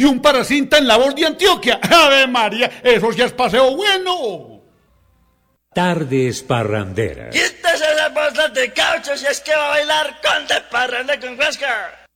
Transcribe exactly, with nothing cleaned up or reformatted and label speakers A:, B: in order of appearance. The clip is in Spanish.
A: y un paracinta en la voz de Antioquia. ¡Ave María! Eso ya es paseo bueno.
B: Tardes parranderas.
C: Quítese esa bolsa de caucho si es que va a bailar con de parranda con Huáscar.